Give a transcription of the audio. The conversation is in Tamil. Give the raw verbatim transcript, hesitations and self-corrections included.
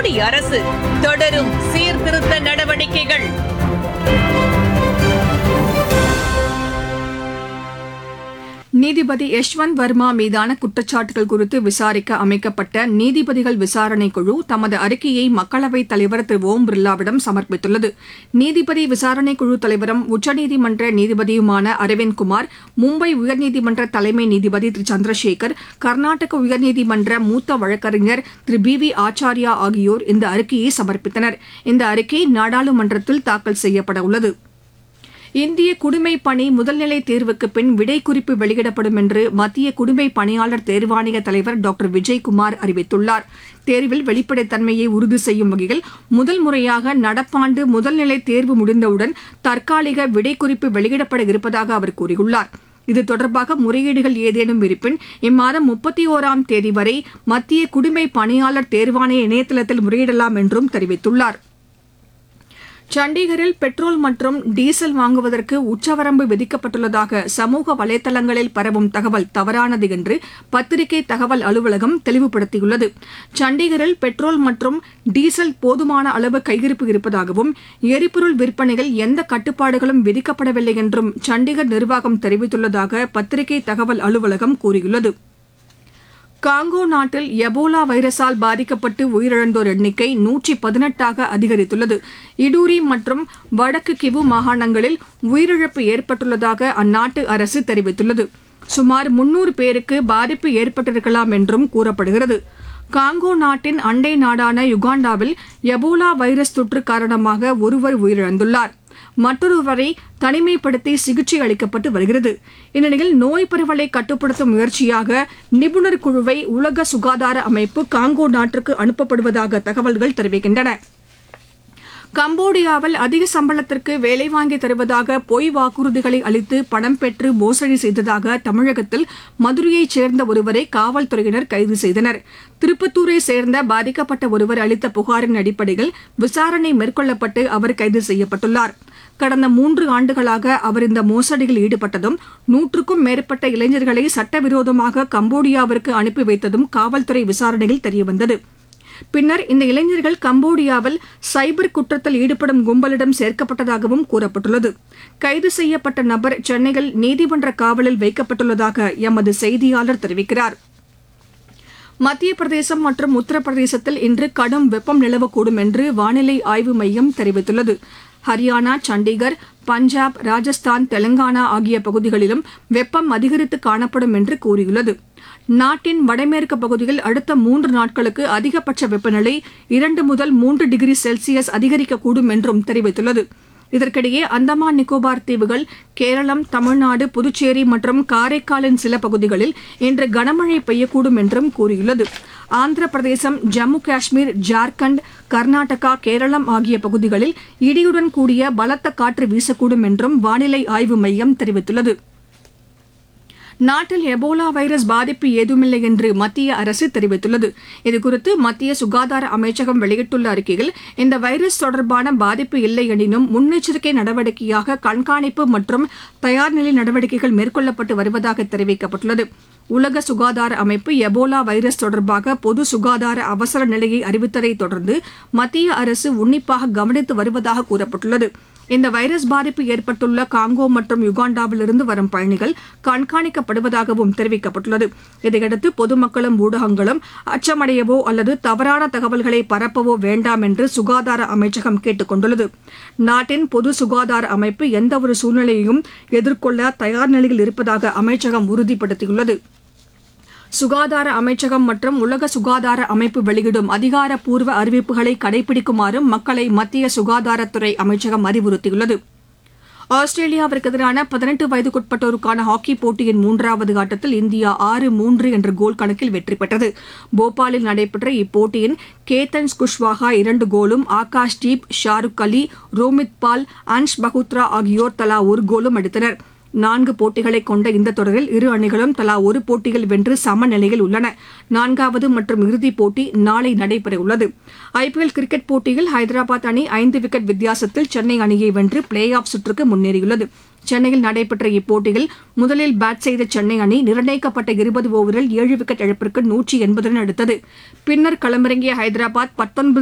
மோடி அரசு தொடரும் சீர்திருத்த நடவடிக்கைகள். நீதிபதி யஷ்வந்த் வர்மா மீதான குற்றச்சாட்டுகள் குறித்து விசாரிக்க அமைக்கப்பட்ட நீதிபதிகள் விசாரணை குழு தமது அறிக்கையை மக்களவைத் தலைவர் திரு ஓம் பிர்லாவிடம் சமர்ப்பித்துள்ளது. நீதிபதி விசாரணை குழு தலைவரும் உச்சநீதிமன்ற நீதிபதியுமான அரவிந்த் குமார், மும்பை உயர்நீதிமன்ற தலைமை நீதிபதி திரு சந்திரசேகர், கர்நாடக உயர்நீதிமன்ற மூத்த வழக்கறிஞர் திரு பி வி ஆச்சாரியா ஆகியோர் இந்த அறிக்கையை சமர்ப்பித்தனர். இந்த அறிக்கை நாடாளுமன்றத்தில் தாக்கல் செய்யப்பட உள்ளது. இந்திய குடிமைப் பணி முதல்நிலை தேர்வுக்கு பின் விடை குறிப்பு வெளியிடப்படும் என்று மத்திய குடிமைப் பணியாளர் தேர்வாணைய தலைவர் டாக்டர் விஜய்குமார் அறிவித்துள்ளார். தேர்வில் வெளிப்படைத்தன்மையை உறுதி செய்யும் வகையில் முதல் முறையாக நடப்பாண்டு முதல்நிலை தேர்வு முடிந்தவுடன் தற்காலிக விடை குறிப்பு வெளியிடப்பட இருப்பதாக அவர் கூறியுள்ளார். இது தொடர்பாக முறையீடுகள் ஏதேனும் இருப்பின் இம்மாதம் முப்பத்தி ஓராம் தேதி வரை மத்திய குடிமைப் பணியாளர் தேர்வாணைய இணையதளத்தில் முறையிடலாம் என்றும் தெரிவித்துள்ளார். சண்டிகரில் பெட்ரோல் மற்றும் டீசல் வாங்குவதற்கு உச்சவரம்பு விதிக்கப்பட்டுள்ளதாக சமூக வலைதளங்களில் பரவும் தகவல் தவறானது என்று பத்திரிகை தகவல் அலுவலகம் தெளிவுபடுத்தியுள்ளது. சண்டிகரில் பெட்ரோல் மற்றும் டீசல் போதுமான அளவு கையிருப்பு இருப்பதாகவும் எரிபொருள் விற்பனையில் எந்த கட்டுப்பாடுகளும் விதிக்கப்படவில்லை என்றும் சண்டிகர் நிர்வாகம் தெரிவித்துள்ளதாக பத்திரிகை தகவல் அலுவலகம் கூறியுள்ளது. காங்கோ நாட்டில் எபோலா வைரஸால் பாதிக்கப்பட்டு உயிரிழந்தோர் எண்ணிக்கை நூற்றி பதினெட்டாக அதிகரித்துள்ளது. இடூரி மற்றும் வடக்கு கிவு மாகாணங்களில் உயிரிழப்பு ஏற்பட்டுள்ளதாக அந்நாட்டு அரசு தெரிவித்துள்ளது. சுமார் முன்னூறு பேருக்கு பாதிப்பு ஏற்பட்டிருக்கலாம் என்றும் கூறப்படுகிறது. காங்கோ நாட்டின் அண்டை நாடான யுகாண்டாவில் எபோலா வைரஸ் தொற்று காரணமாக ஒருவர் உயிரிழந்துள்ளார். மற்றொருவரை தனிமைப்படுத்தி சிகிச்சை அளிக்கப்பட்டு வருகிறது. இந்நிலையில் நோய் பரவலை கட்டுப்படுத்தும் முயற்சியாக நிபுணர் குழுவை உலக சுகாதார அமைப்பு காங்கோ நாட்டிற்கு அனுப்பப்படுவதாக தகவல்கள் தெரிவிக்கின்றன. கம்போடியாவில் அதிக சம்பளத்திற்கு வேலை வாங்கி தருவதாக பொய் வாக்குறுதிகளை அளித்து பணம் பெற்று மோசடி செய்ததாக தமிழகத்தில் மதுரையைச் சேர்ந்த ஒருவரை காவல்துறையினர் கைது செய்தனர். திருப்பத்தூரை சேர்ந்த பாதிக்கப்பட்ட ஒருவர் அளித்த புகாரின் அடிப்படையில் விசாரணை மேற்கொள்ளப்பட்டு அவர் கைது செய்யப்பட்டுள்ளார். கடந்த மூன்று ஆண்டுகளாக அவர் இந்த மோசடியில் ஈடுபட்டதும் நூற்றுக்கும் மேற்பட்ட இளைஞர்களை சட்டவிரோதமாக கம்போடியாவிற்கு அனுப்பி வைத்ததும் காவல்துறை விசாரணையில் தெரியவந்தது. பின்னர் இந்த இளைஞர்கள் கம்போடியாவில் சைபர் குற்றத்தில் ஈடுபடும் கும்பலிடம் சேர்க்கப்பட்டதாகவும் கூறப்பட்டுள்ளது. கைது செய்யப்பட்ட நபர் சென்னையில் நீதிமன்ற காவலில் வைக்கப்பட்டுள்ளதாக எமது செய்தியாளர் தெரிவிக்கிறார். மத்திய பிரதேசம் மற்றும் உத்தரப்பிரதேசத்தில் இன்று கடும் வெப்பம் நிலவக்கூடும் என்று வானிலை ஆய்வு மையம் தெரிவித்துள்ளது. ஹரியானா, சண்டிகர், பஞ்சாப், ராஜஸ்தான், தெலங்கானா ஆகிய பகுதிகளிலும் வெப்பம் அதிகரித்து காணப்படும் என்று கூறியுள்ளது. நாட்டின் வடமேற்கு பகுதியில் அடுத்த மூன்று நாட்களுக்கு அதிகபட்ச வெப்பநிலை இரண்டு முதல் மூன்று டிகிரி செல்சியஸ் அதிகரிக்கக்கூடும் என்றும் தெரிவித்துள்ளது. இதற்கிடையே அந்தமான் நிக்கோபார் தீவுகள், கேரளம், தமிழ்நாடு, புதுச்சேரி மற்றும் காரைக்காலின் சில பகுதிகளில் இன்று கனமழை பெய்யக்கூடும் என்றும் கூறியுள்ளது. ஆந்திர பிரதேசம், ஜம்மு காஷ்மீர், ஜார்க்கண்ட், கர்நாடகா, கேரளம் ஆகிய பகுதிகளில் இடியுடன் கூடிய பலத்த காற்று வீசக்கூடும் என்றும் வானிலை ஆய்வு மையம் தெரிவித்துள்ளது. நாட்டில் எபோலா வைரஸ் பாதிப்பு ஏதுமில்லை என்று மத்திய அரசு தெரிவித்துள்ளது. இதுகுறித்து மத்திய சுகாதார அமைச்சகம் வெளியிட்டுள்ள அறிக்கையில் இந்த வைரஸ் தொடர்பான பாதிப்பு இல்லை எனினும் முன்னெச்சரிக்கை நடவடிக்கையாக கண்காணிப்பு மற்றும் தயார்நிலை நடவடிக்கைகள் மேற்கொள்ளப்பட்டு வருவதாக தெரிவிக்கப்பட்டுள்ளது. உலக சுகாதார அமைப்பு எபோலா வைரஸ் தொடர்பாக பொது சுகாதார அவசர நிலையை அறிவித்ததை தொடர்ந்து மத்திய அரசு உன்னிப்பாக கவனித்து வருவதாக கூறப்பட்டுள்ளது. இந்த வைரஸ் பாதிப்பு ஏற்பட்டுள்ள காங்கோ மற்றும் யுகாண்டாவிலிருந்து வரும் பயணிகள் கண்காணிக்கப்படுவதாகவும் தெரிவிக்கப்பட்டுள்ளது. இதையடுத்து பொதுமக்களும் ஊடகங்களும் அச்சமடையவோ அல்லது தவறான தகவல்களை பரப்பவோ வேண்டாம் என்று சுகாதார அமைச்சகம் கேட்டுக் கொண்டுள்ளது. நாட்டின் பொது சுகாதார அமைப்பு எந்தவொரு சூழ்நிலையையும் எதிர்கொள்ள தயார் நிலையில் இருப்பதாக அமைச்சகம் உறுதிப்படுத்தியுள்ளது. சுகாதார அமைச்சகம் மற்றும் உலக சுகாதார அமைப்பு வெளியிடும் அதிகாரப்பூர்வ அறிவிப்புகளை கடைபிடிக்குமாறும் மக்களை மத்திய சுகாதாரத்துறை அமைச்சகம் அறிவுறுத்தியுள்ளது. ஆஸ்திரேலியாவிற்கு எதிரான பதினெட்டு வயதுக்குட்பட்டோருக்கான ஹாக்கி போட்டியின் மூன்றாவது ஆட்டத்தில் இந்தியா ஆறு மூன்று என்ற கோல் கணக்கில் வெற்றி பெற்றது. போபாலில் நடைபெற்ற இப்போட்டியின் கேத்தன் குஷ்வாஹா இரண்டு கோலும், ஆகாஷ் தீப், ஷாருக் அலி, ரோமித் பால், அன்ஷ் பகுத்ரா ஆகியோர் தலா ஒரு கோலும் அடித்தனர். நான்கு போட்டிகளை கொண்ட இந்த தொடரில் இரு அணிகளும் தலா ஒரு போட்டியில் வென்று சமநிலையில் உள்ளன. நான்காவது மற்றும் இறுதிப் போட்டி நாளை நடைபெறவுள்ளது. ஐபிஎல் கிரிக்கெட் போட்டியில் ஹைதராபாத் அணி ஐந்து விக்கெட் வித்தியாசத்தில் சென்னை அணியை வென்று பிளே ஆஃப் சுற்றுக்கு முன்னேறியுள்ளது. சென்னையில் நடைபெற்ற இப்போட்டியில் முதலில் பேட் செய்த சென்னை அணி நிர்ணயிக்கப்பட்ட இருபது ஓவரில் ஏழு விக்கெட் இழப்பிற்கு நூற்றி எண்பது ரன் எடுத்தது. பின்னர் களமிறங்கிய ஹைதராபாத் பத்தொன்பது